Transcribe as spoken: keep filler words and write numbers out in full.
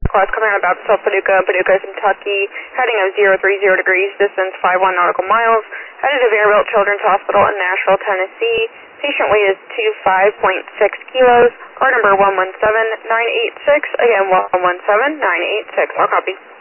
Class coming out of Baptist of Paducah, Paducah, Kentucky, heading of zero three zero degrees, distance five one nautical miles, headed to Vanderbilt Children's Hospital in Nashville, Tennessee. Patient weight is twenty-five point six kilos, car number one one seven nine eight six, again one one seven nine eight six, I'll copy.